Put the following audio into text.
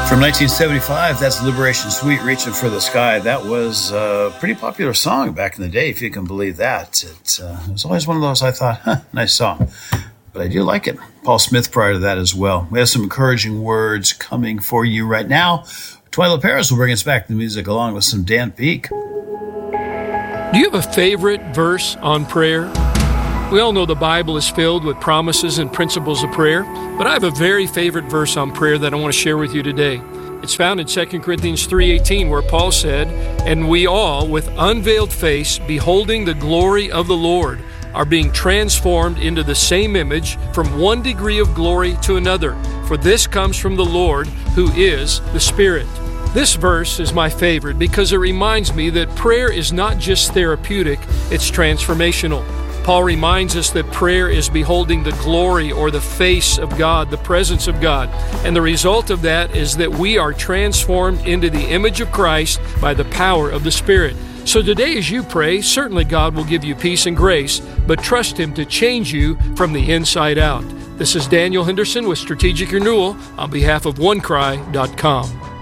From 1975, that's Liberation Suite, Reaching for the Sky. That was a pretty popular song back in the day, if you can believe that. It was always one of those I thought, nice song. But I do like it. Paul Smith prior to that as well. We have some encouraging words coming for you right now. Twyla Paris will bring us back to the music along with some Dan Peek. Do you have a favorite verse on prayer? We all know the Bible is filled with promises and principles of prayer, but I have a very favorite verse on prayer that I want to share with you today. It's found in 2 Corinthians 3:18, where Paul said, "And we all, with unveiled face, beholding the glory of the Lord, are being transformed into the same image from one degree of glory to another. For this comes from the Lord, who is the Spirit." This verse is my favorite because it reminds me that prayer is not just therapeutic, it's transformational. Paul reminds us that prayer is beholding the glory or the face of God, the presence of God. And the result of that is that we are transformed into the image of Christ by the power of the Spirit. So today as you pray, certainly God will give you peace and grace, but trust Him to change you from the inside out. This is Daniel Henderson with Strategic Renewal on behalf of OneCry.com.